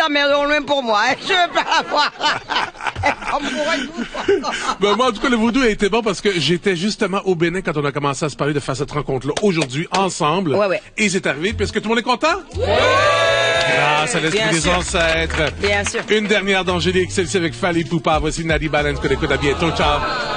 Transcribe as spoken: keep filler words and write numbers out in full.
s'emmerdent même pour moi. Hein. Je veux pas la voir. Ben, moi, en tout cas, le vaudou a été bon parce que j'étais justement au Bénin quand on a commencé à se parler de faire cette rencontre-là aujourd'hui, ensemble. Ouais, ouais. Et c'est arrivé, puis est-ce que tout le monde est content? Ouais! Grâce à l'esprit des ancêtres. Bien sûr. Une dernière d'Angélique, celle-ci avec Fali Poupa. Voici Nadi Balance. À bientôt. Ciao.